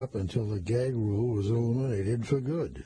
up until the gag rule was eliminated for good.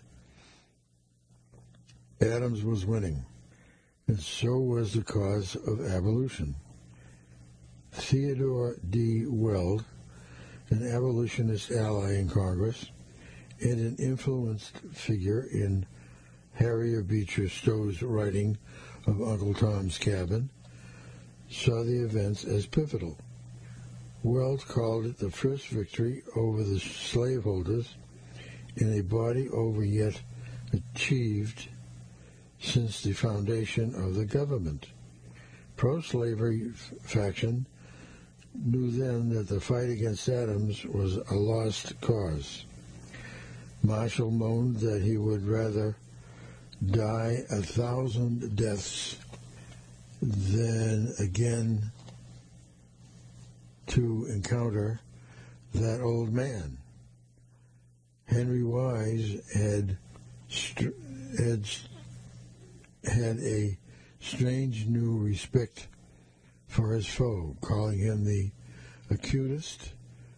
Adams was winning, and so was the cause of abolition. Theodore D. Weld, an abolitionist ally in Congress, and an influenced figure in Harriet Beecher Stowe's writing of Uncle Tom's Cabin, saw the events as pivotal. Weld called it the first victory over the slaveholders in a body over yet achieved since the foundation of the government. Pro-slavery faction knew then that the fight against Adams was a lost cause. Marshall moaned that he would rather die 1,000 deaths than again to encounter that old man. Henry Wise had a strange new respect for his foe, calling him the acutest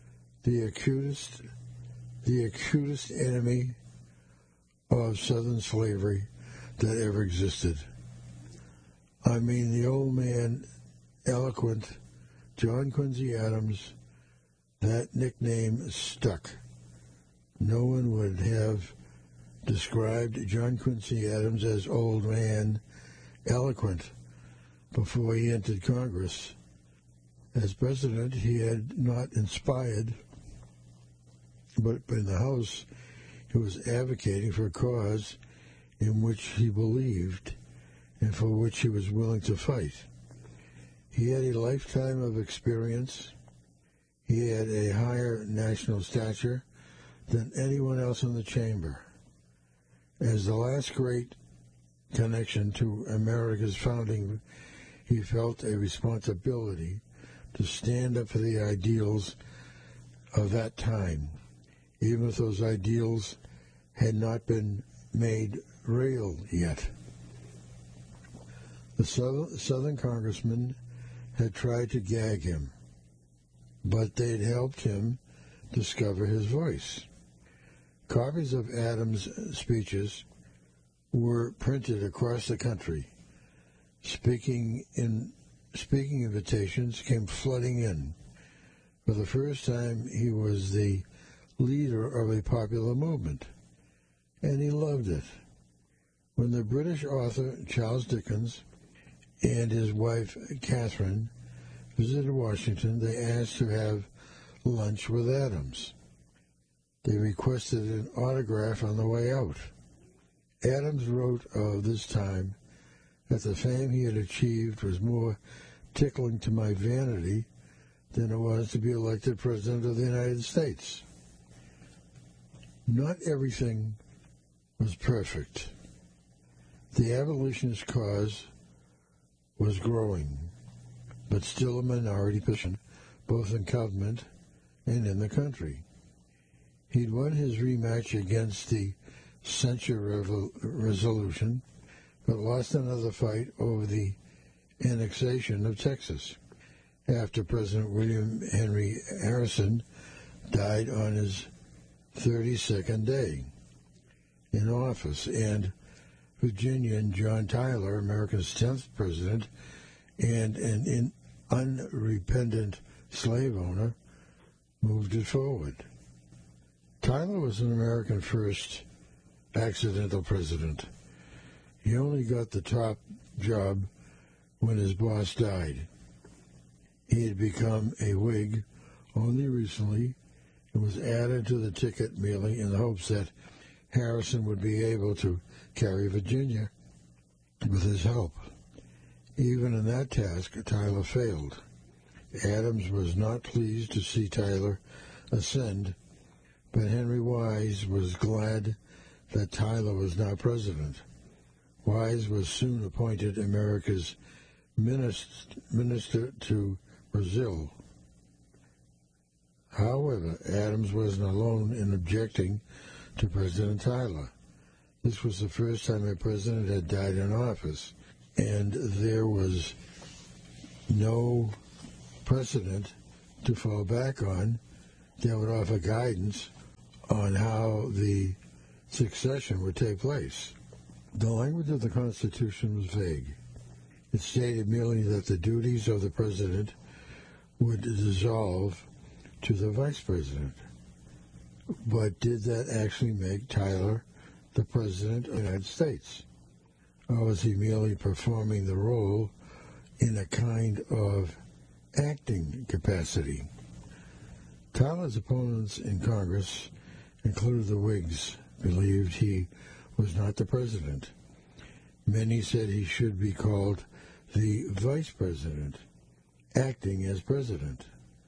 enemy of Southern slavery that ever existed. I mean, the old man, eloquent, John Quincy Adams, that nickname stuck. No one would have described John Quincy Adams as old man, eloquent, before he entered Congress. As president, he had not inspired, but in the House, he was advocating for a cause in which he believed and for which he was willing to fight. He had a lifetime of experience. He had a higher national stature than anyone else in the chamber. As the last great connection to America's founding, he felt a responsibility to stand up for the ideals of that time, even if those ideals had not been made real yet. The Southern congressmen had tried to gag him, but they'd helped him discover his voice. Copies of Adams' speeches were printed across the country. Speaking invitations came flooding in. For the first time, he was the leader of a popular movement, and he loved it. When the British author Charles Dickens and his wife Catherine visited Washington, they asked to have lunch with Adams. They requested an autograph on the way out. Adams wrote of this time that the fame he had achieved was more tickling to my vanity than it was to be elected President of the United States. Not everything was perfect. The abolitionist cause was growing, but still a minority position, both in government and in the country. He'd won his rematch against the censure resolution, but lost another fight over the annexation of Texas after President William Henry Harrison died on his 32nd day in office, and Virginian John Tyler, America's 10th president and an unrepentant slave owner, moved it forward. Tyler was an American first accidental president. He only got the top job when his boss died. He had become a Whig only recently and was added to the ticket merely in the hopes that Harrison would be able to carry Virginia with his help. Even in that task, Tyler failed. Adams was not pleased to see Tyler ascend, but Henry Wise was glad that Tyler was now president. Wise was soon appointed America's minister to Brazil. However, Adams wasn't alone in objecting to President Tyler. This was the first time a president had died in office, and there was no precedent to fall back on that would offer guidance on how the succession would take place. The language of the Constitution was vague. It stated merely that the duties of the president would dissolve to the vice president. But did that actually make Tyler the president of the United States? Or was he merely performing the role in a kind of acting capacity? Tyler's opponents in Congress, including the Whigs, believed he was not the president. Many said he should be called the vice president, acting as president.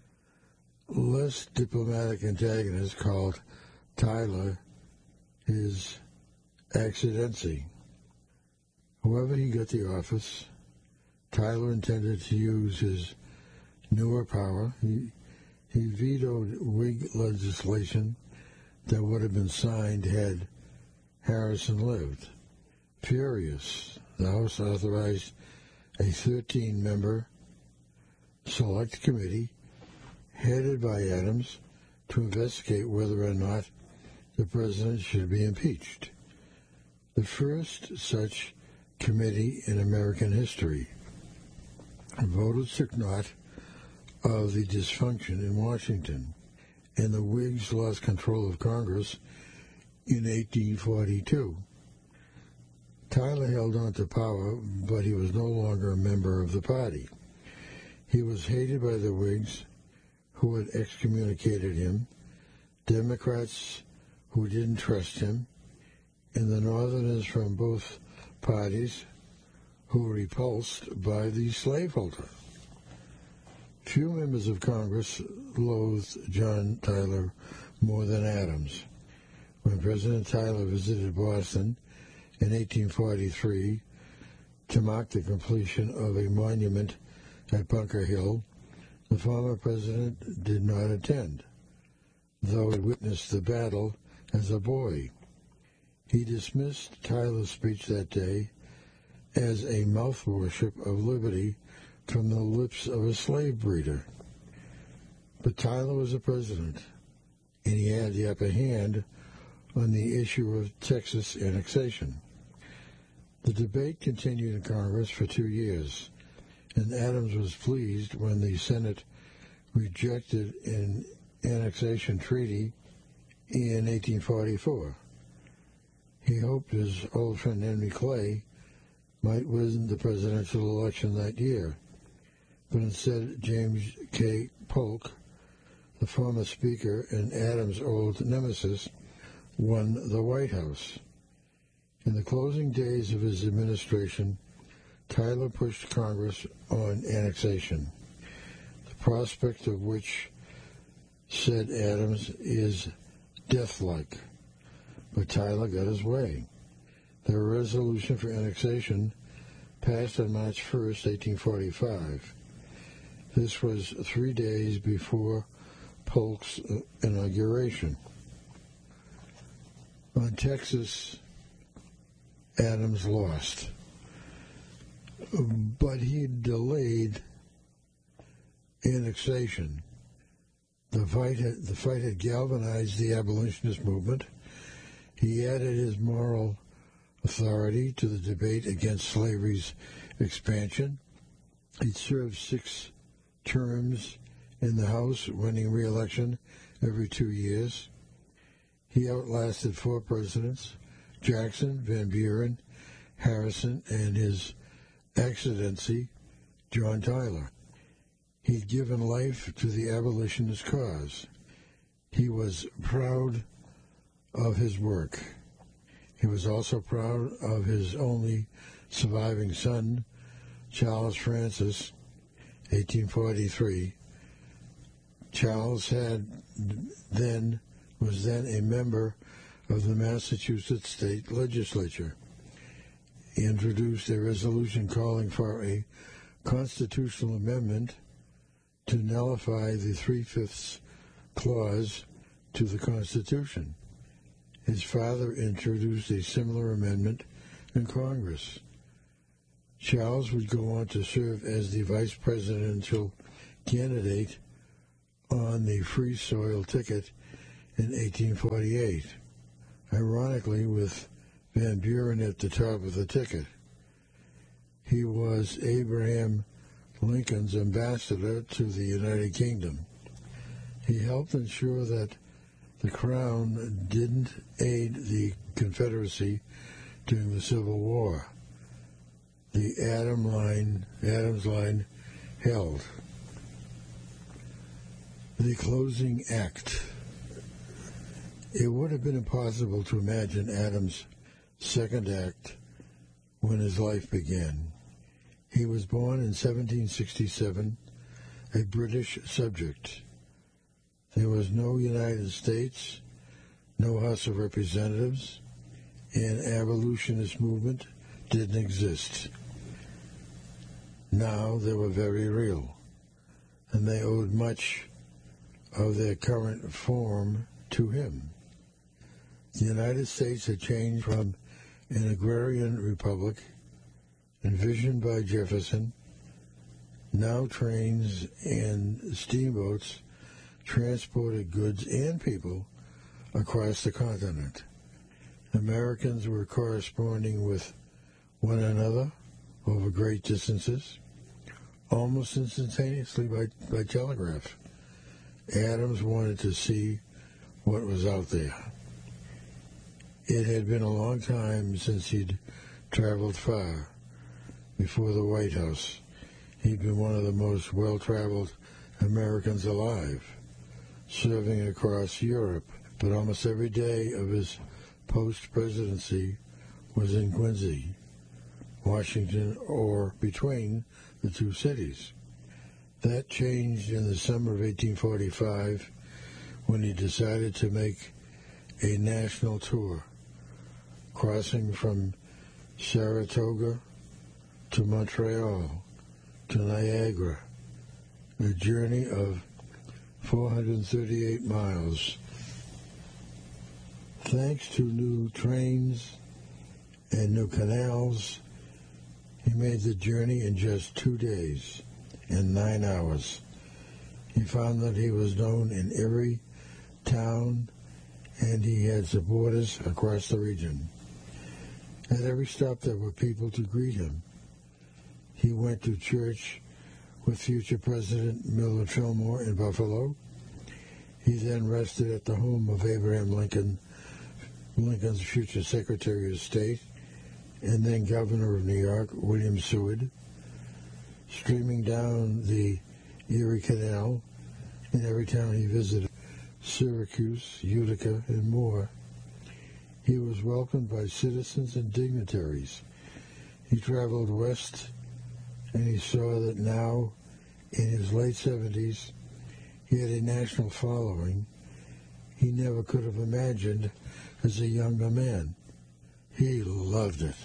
Less diplomatic antagonists called Tyler his accidency. However he got the office, Tyler intended to use his newer power. He vetoed Whig legislation that would have been signed had Harrison lived. Furious, the House authorized a 13-member select committee headed by Adams to investigate whether or not the president should be impeached. The first such committee in American history. Voters took note of the dysfunction in Washington, and the Whigs lost control of Congress in 1842. Tyler held on to power, but he was no longer a member of the party. He was hated by the Whigs, who had excommunicated him, Democrats who didn't trust him, and the Northerners from both parties who were repulsed by the slaveholder. Few members of Congress loathed John Tyler more than Adams. When President Tyler visited Boston in 1843 to mark the completion of a monument at Bunker Hill, the former president did not attend, though he witnessed the battle as a boy. He dismissed Tyler's speech that day as a mouth worship of liberty from the lips of a slave breeder. But Tyler was the president, and he had the upper hand on the issue of Texas annexation. The debate continued in Congress for 2 years, and Adams was pleased when the Senate rejected an annexation treaty in 1844. He hoped his old friend Henry Clay might win the presidential election that year, but instead James K. Polk, the former Speaker and Adams' old nemesis, won the White House. In the closing days of his administration, Tyler pushed Congress on annexation, the prospect of which, said Adams, is death-like. But Tyler got his way. The resolution for annexation passed on March 1st, 1845. This was 3 days before Polk's inauguration. On Texas, Adams lost, but he delayed annexation. The fight had galvanized the abolitionist movement. He added his moral authority to the debate against slavery's expansion. He served 6 terms in the House, winning re-election every 2 years. He outlasted 4 presidents, Jackson, Van Buren, Harrison, and his excellency, John Tyler. He'd given life to the abolitionist cause. He was proud of his work. He was also proud of his only surviving son, Charles Francis, 1843. Charles was then a member of the Massachusetts State Legislature. He introduced a resolution calling for a constitutional amendment to nullify the 3/5 clause to the Constitution. His father introduced a similar amendment in Congress. Charles would go on to serve as the vice presidential candidate on the Free Soil ticket in 1848, ironically with Van Buren at the top of the ticket. He was Abraham Lincoln's ambassador to the United Kingdom. He helped ensure that the Crown didn't aid the Confederacy during the Civil War. The Adams line held. The closing act. It would have been impossible to imagine Adams' second act when his life began. He was born in 1767, a British subject. There was no United States, no House of Representatives, and abolitionist movement didn't exist. Now they were very real, and they owed much of their current form to him. The United States had changed from an agrarian republic envisioned by Jefferson. Now trains and steamboats transported goods and people across the continent. Americans were corresponding with one another over great distances, almost instantaneously by telegraph. Adams wanted to see what was out there. It had been a long time since he'd traveled far. Before the White House, he'd been one of the most well-traveled Americans alive, serving across Europe, but almost every day of his post-presidency was in Quincy, Washington, or between the two cities. That changed in the summer of 1845 when he decided to make a national tour, crossing from Saratoga to Montreal to Niagara, a journey of 438 miles. Thanks to new trains and new canals, he made the journey in just 2 days and 9 hours. He found that he was known in every town, and he had supporters across the region. At every stop there were people to greet him. He went to church with future President Millard Fillmore in Buffalo. He then rested at the home of Abraham Lincoln, Lincoln's future Secretary of State, and then Governor of New York, William Seward, streaming down the Erie Canal in every town he visited, Syracuse, Utica, and more. He was welcomed by citizens and dignitaries. He traveled west, and he saw that now, in his late 70s, he had a national following he never could have imagined as a younger man. He loved it.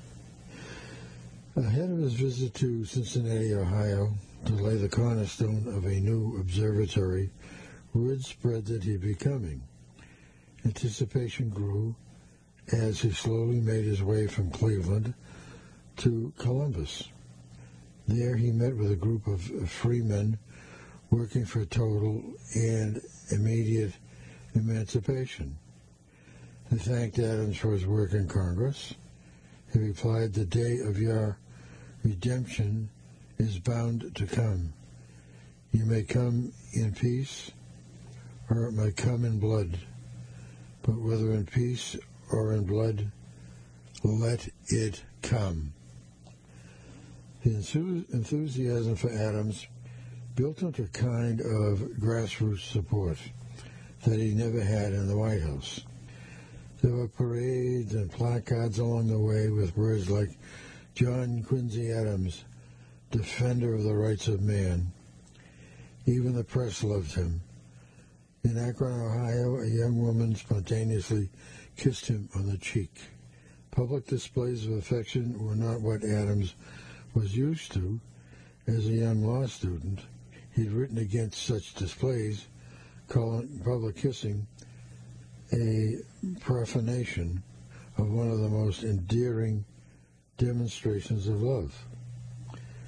Ahead of his visit to Cincinnati, Ohio, to lay the cornerstone of a new observatory, word spread that he'd be coming. Anticipation grew as he slowly made his way from Cleveland to Columbus. There he met with a group of freemen working for total and immediate emancipation. They thanked Adams for his work in Congress. He replied, "The day of your redemption is bound to come. You may come in peace, or it may come in blood. But whether in peace or in blood, let it come." The enthusiasm for Adams built into a kind of grassroots support that he never had in the White House. There were parades and placards along the way with words like John Quincy Adams, defender of the rights of man. Even the press loved him. In Akron, Ohio, a young woman spontaneously kissed him on the cheek. Public displays of affection were not what Adams was used to. As a young law student, he'd written against such displays, calling public kissing a profanation of one of the most endearing demonstrations of love.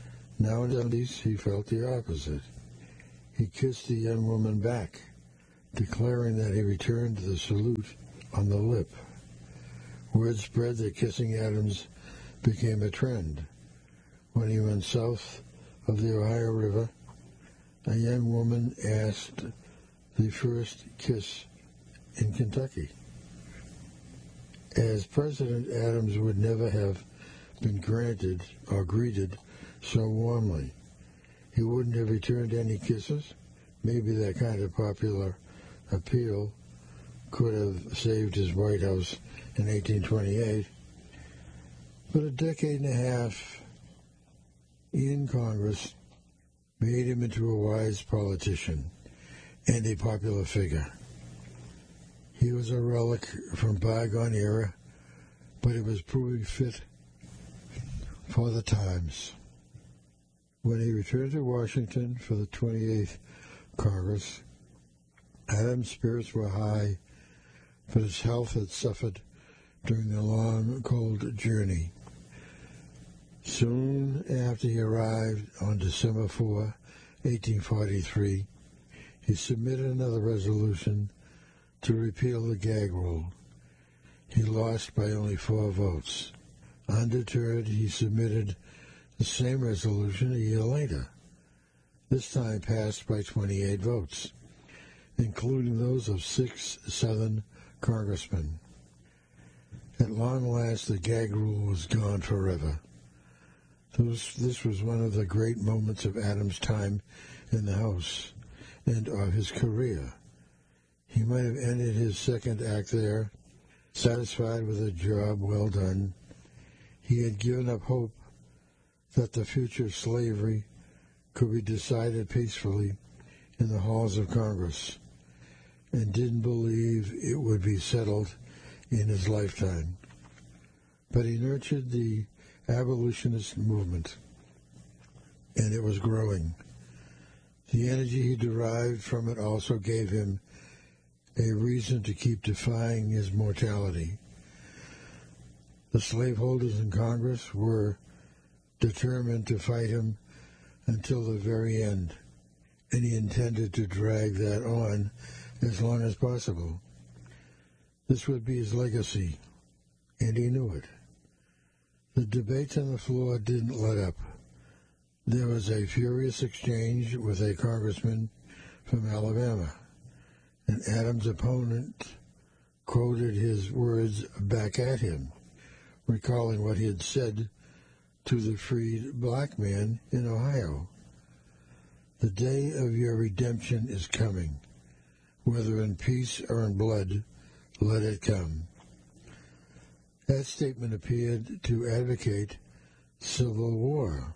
Nowadays, he felt the opposite. He kissed the young woman back, declaring that he returned the salute on the lip. Word spread that kissing Adams became a trend. When he went south of the Ohio River, a young woman asked the first kiss in Kentucky. As president, Adams would never have been granted or greeted so warmly. He wouldn't have returned any kisses. Maybe that kind of popular appeal could have saved his White House in 1828. But a decade and a half in Congress made him into a wise politician and a popular figure. He was a relic from bygone era, but he was proving fit for the times. When he returned to Washington for the 28th Congress, Adams' spirits were high, but his health had suffered during the long, cold journey. Soon after he arrived on December 4, 1843, he submitted another resolution to repeal the gag rule. He lost by only 4 votes. Undeterred, he submitted the same resolution a year later, this time passed by 28 votes, including those of 6 Southern congressmen. At long last, the gag rule was gone forever. This was one of the great moments of Adams' time in the House and of his career. He might have ended his second act there, satisfied with a job well done. He had given up hope that the future of slavery could be decided peacefully in the halls of Congress, and didn't believe it would be settled in his lifetime. But he nurtured the abolitionist movement, and it was growing. The energy he derived from it also gave him a reason to keep defying his mortality. The slaveholders in Congress were determined to fight him until the very end, and he intended to drag that on as long as possible. This would be his legacy, and he knew it. The debates on the floor didn't let up. There was a furious exchange with a congressman from Alabama, and Adams' opponent quoted his words back at him, recalling what he had said to the freed black man in Ohio. The day of your redemption is coming. Whether in peace or in blood, let it come. That statement appeared to advocate civil war.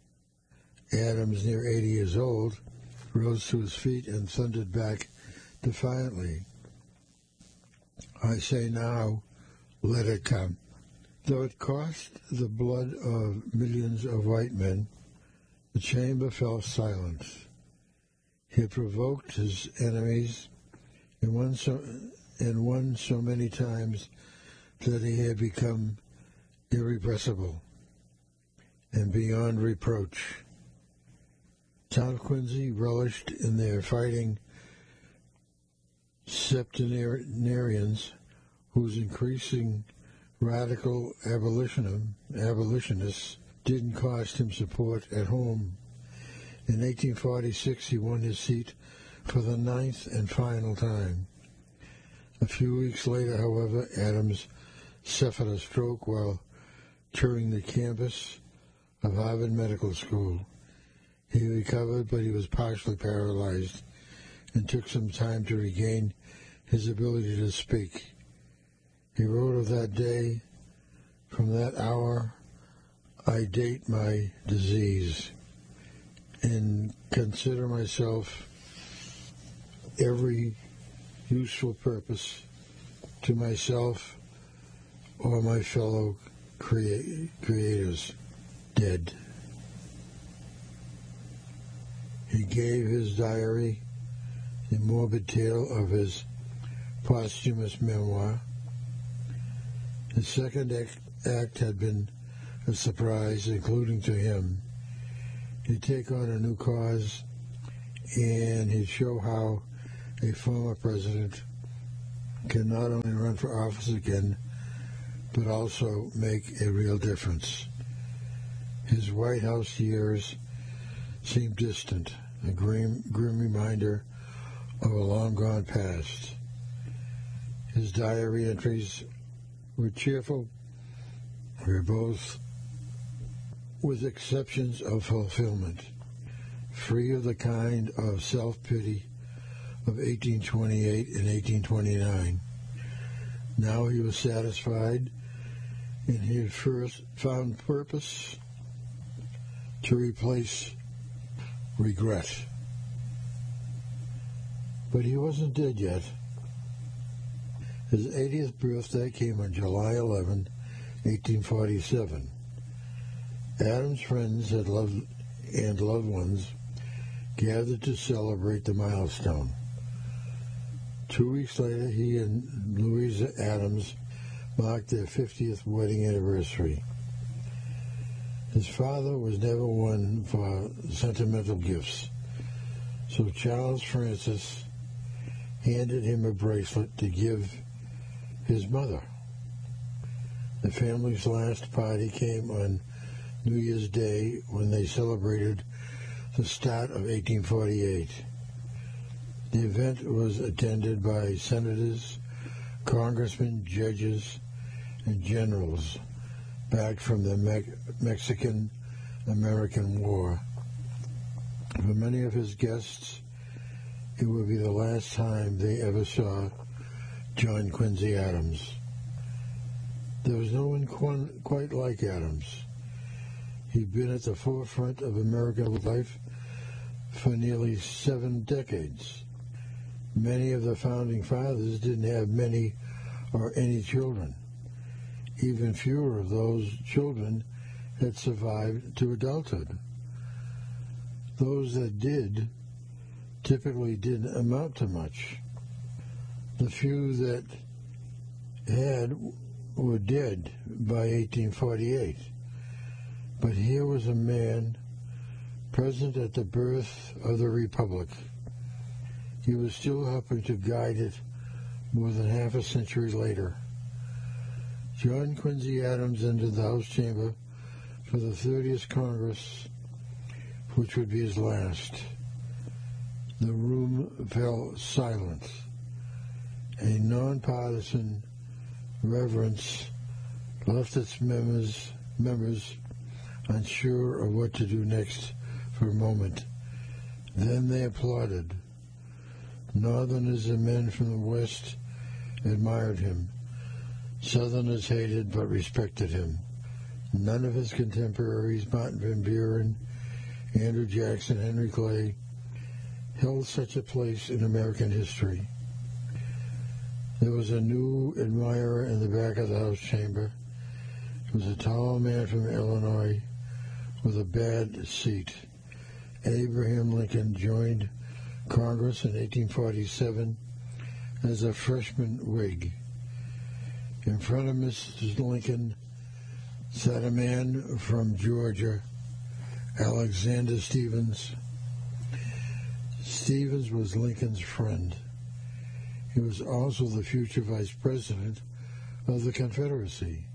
Adams, near 80 years old, rose to his feet and thundered back defiantly, I say now, let it come. Though it cost the blood of millions of white men, the chamber fell silent. He had provoked his enemies and won so many times that he had become irrepressible and beyond reproach. Tom Quincy relished in their fighting septenarians whose increasing radical abolitionists didn't cost him support at home. In 1846, he won his seat for the 9th and final time. A few weeks later, however, Adams suffered a stroke while touring the campus of Harvard Medical School. He recovered, but he was partially paralyzed and took some time to regain his ability to speak. He wrote of that day, from that hour, I date my disease and consider myself every useful purpose to myself or my fellow creators dead. He gave his diary the morbid tale of his posthumous memoir. His second act had been a surprise, including to him. He'd take on a new cause, and he'd show how a former president can not only run for office again, but also make a real difference. His White House years seem distant, a grim reminder of a long-gone past. His diary entries were cheerful, verbose, with exceptions of fulfillment, free of the kind of self-pity of 1828 and 1829. Now he was satisfied, and he had first found purpose to replace regret. But he wasn't dead yet. His 80th birthday came on July 11, 1847. Adams' friends and loved ones gathered to celebrate the milestone. 2 weeks later, he and Louisa Adams marked their 50th wedding anniversary. His father was never one for sentimental gifts, so Charles Francis handed him a bracelet to give his mother. The family's last party came on New Year's Day when they celebrated the start of 1848. The event was attended by senators, congressmen, judges, and generals back from the Mexican-American War. For many of his guests, it would be the last time they ever saw John Quincy Adams. There was no one quite like Adams. He'd been at the forefront of American life for nearly 7 decades. Many of the founding fathers didn't have many or any children. Even fewer of those children had survived to adulthood. Those that did typically didn't amount to much. The few that had were dead by 1848. But here was a man present at the birth of the Republic. He was still helping to guide it more than half a century later. John Quincy Adams entered the House chamber for the 30th Congress, which would be his last. The room fell silent. A nonpartisan reverence left its members unsure of what to do next for a moment. Then they applauded. Northerners and men from the West admired him. Southerners hated but respected him. None of his contemporaries, Martin Van Buren, Andrew Jackson, Henry Clay, held such a place in American history. There was a new admirer in the back of the House chamber. It was a tall man from Illinois with a bad seat. Abraham Lincoln joined Congress in 1847 as a freshman Whig. In front of Mr. Lincoln sat a man from Georgia, Alexander Stephens. Stephens was Lincoln's friend. He was also the future vice president of the Confederacy.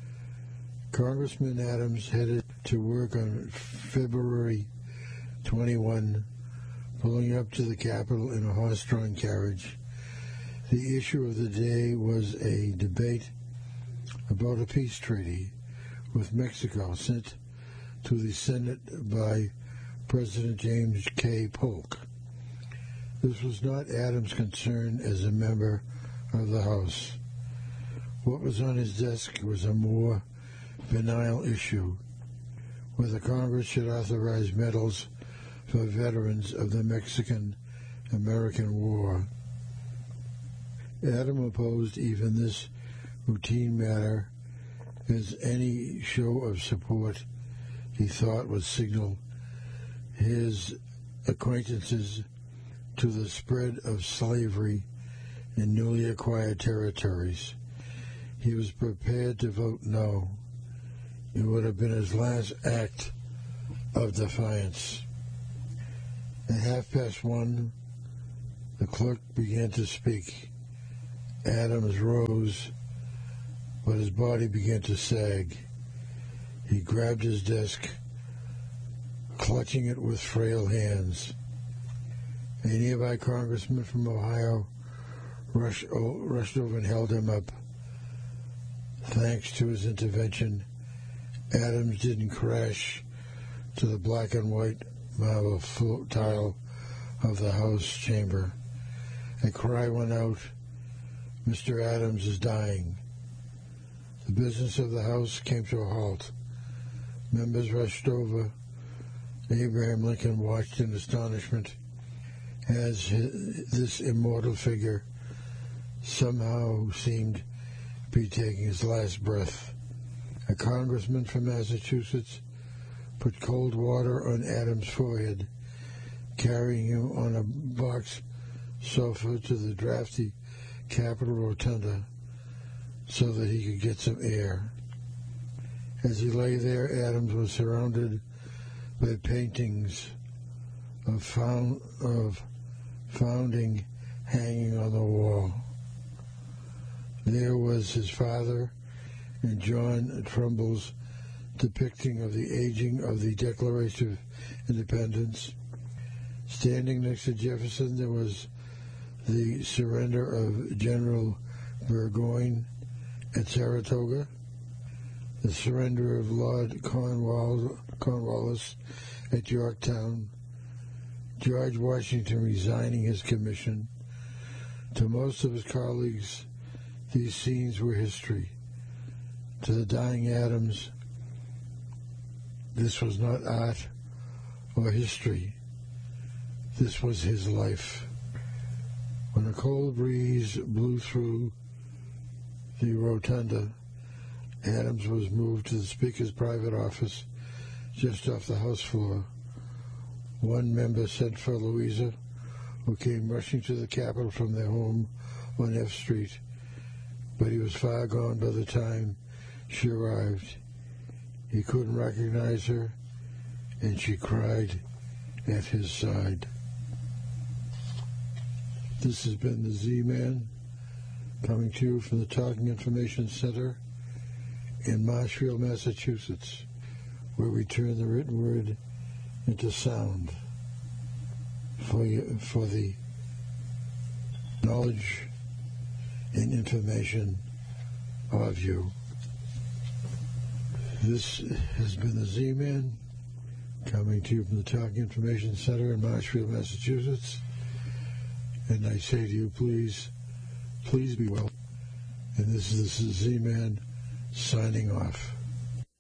Congressman Adams headed to work on February 21, pulling up to the Capitol in a horse-drawn carriage. The issue of the day was a debate about a peace treaty with Mexico sent to the Senate by President James K. Polk. This was not Adams' concern as a member of the House. What was on his desk was a more benign issue, whether Congress should authorize medals for veterans of the Mexican-American War. Adams opposed even this routine matter as any show of support he thought would signal his acquaintances to the spread of slavery in newly acquired territories. He was prepared to vote no. It would have been his last act of defiance. At 1:30, The clerk began to speak. Adams rose, but his body began to sag. He grabbed his desk, clutching it with frail hands. A nearby congressman from Ohio rushed over and held him up. Thanks to his intervention, Adams didn't crash to the black and white marble tile of the House chamber. A cry went out, "Mr. Adams is dying." The business of the House came to a halt. Members rushed over. Abraham Lincoln watched in astonishment as this immortal figure somehow seemed to be taking his last breath. A congressman from Massachusetts put cold water on Adams' forehead, carrying him on a box sofa to the drafty Capitol Rotunda so that he could get some air. As he lay there, Adams was surrounded by paintings of founding hanging on the wall. There was his father and John Trumbull's depicting of the aging of the Declaration of Independence. Standing next to Jefferson, there was the surrender of General Burgoyne at Saratoga, the surrender of Lord Cornwallis at Yorktown, George Washington resigning his commission. To most of his colleagues, these scenes were history. To the dying Adams, this was not art or history. This was his life. When a cold breeze blew through the rotunda, Adams was moved to the Speaker's private office just off the House floor. One member sent for Louisa, who came rushing to the Capitol from their home on F Street, but he was far gone by the time she arrived. He couldn't recognize her, and she cried at his side. This has been the Z-Man, coming to you from the Talking Information Center in Marshfield, Massachusetts, where we turn the written word into sound for the knowledge and information of you. This has been the Z-Man, coming to you from the Talking Information Center in Marshfield, Massachusetts. And I say to you, please be well. And this is the Z-Man signing off.